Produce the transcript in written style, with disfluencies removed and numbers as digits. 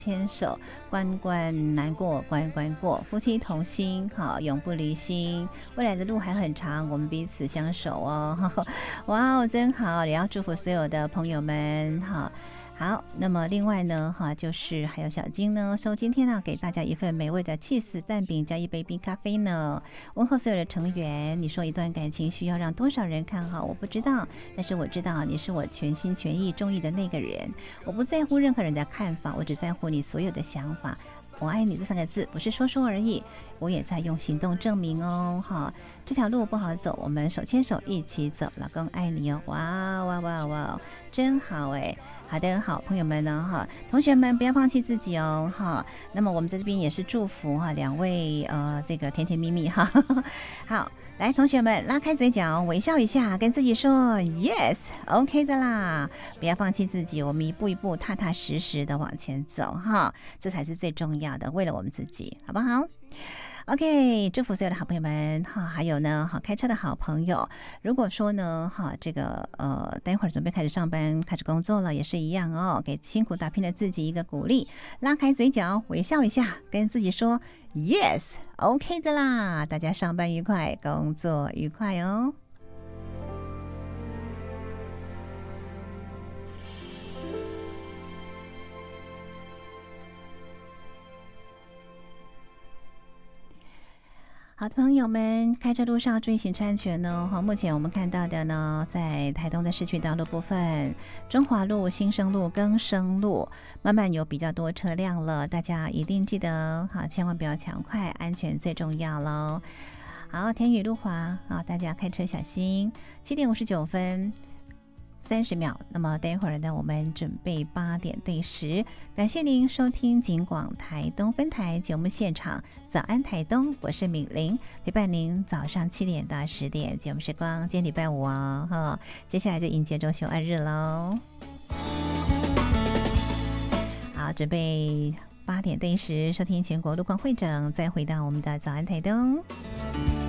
牵手，关关难过关关过，夫妻同心，好，永不离心。未来的路还很长，我们彼此相守哦。哇哦，真好！也要祝福所有的朋友们，好，那么另外呢，就是还有小金呢，说今天呢给大家一份美味的cheese蛋饼加一杯冰咖啡呢。问候所有的成员，你说一段感情需要让多少人看好？我不知道，但是我知道你是我全心全意中意的那个人。我不在乎任何人的看法，我只在乎你所有的想法。我爱你这3个字不是说说而已，我也在用行动证明哦。这条路不好走，我们手牵手一起走。老公爱你哦！哇哇哇哇，真好哎！好的，好朋友们呢，同学们不要放弃自己哦，那么我们在这边也是祝福2位这个甜甜蜜蜜哈。好，来同学们拉开嘴角，微笑一下，跟自己说 yes OK 的啦，不要放弃自己，我们一步一步踏踏实实的往前走哈，这才是最重要的，为了我们自己，好不好？OK， 祝福所有的好朋友们还有呢开车的好朋友，如果说呢这个待会儿准备开始上班开始工作了也是一样哦，给辛苦打拼的自己一个鼓励，拉开嘴角微笑一下，跟自己说 Yes OK 的啦，大家上班愉快，工作愉快哦。好的朋友们，开车路上注意行车安全哦。目前我们看到的呢，在台东的市区道路部分，中华路、新生路、更生路慢慢有比较多车辆了，大家一定记得千万不要抢快，安全最重要咯。好，天雨路滑大家开车小心。7点59分30秒，那么待会儿呢，我们准备8点对10。感谢您收听警广台东分台节目现场，早安台东，我是敏玲，陪伴您早上7点到10点节目时光。今天礼拜5哦，接下来就迎接周休2日喽。好，准备8点对10，收听全国路况会诊，再回到我们的早安台东。